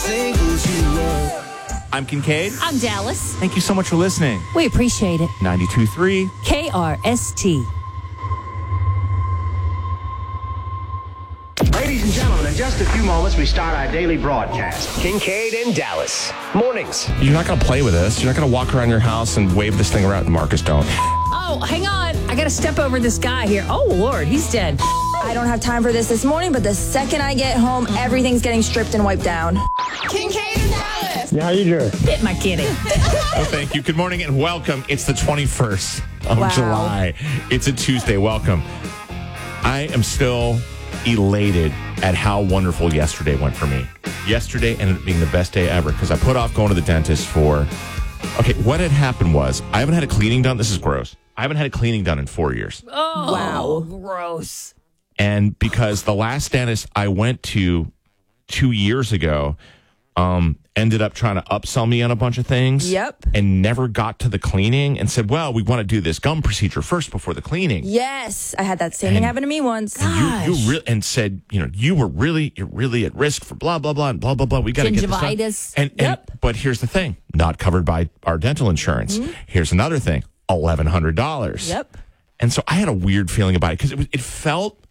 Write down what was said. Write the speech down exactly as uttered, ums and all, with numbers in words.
singles you wrote. I'm Kincaid. I'm Dallas. Thank you so much for listening. We appreciate it. ninety-two point three K R S T. Ladies and gentlemen, in just a few moments, we start our daily broadcast. Kincaid and Dallas. Mornings. You're not going to play with this. You're not going to walk around your house and wave this thing around. Marcus, don't. Oh, hang on. I got to step over this guy here. Oh, Lord, he's dead. I don't have time for this this morning, but the second I get home, everything's getting stripped and wiped down. Kincaid and Dallas. Yeah, how you doing? Hit my kitty. Well, thank you. Good morning and welcome. It's the twenty-first of Wow. July. It's a Tuesday. Welcome. I am still elated at how wonderful yesterday went for me. Yesterday ended up being the best day ever because I put off going to the dentist for... Okay, what had happened was I haven't had a cleaning done. This is gross. I haven't had a cleaning done in four years. Oh, Wow. gross. And because the last dentist I went to two years ago um, ended up trying to upsell me on a bunch of things. Yep. And never got to the cleaning and said, well, we want to do this gum procedure first before the cleaning. Yes, I had that same thing And- happen to me once. You, you re- and said, you know, you were really, you're really at risk for blah, blah, blah, and blah, blah, blah. We got to get this done. Gingivitis. And, and, Yep. but here's the thing, not covered by our dental insurance. Mm-hmm. Here's another thing, eleven hundred dollars. Yep. And so I had a weird feeling about it because it was, it felt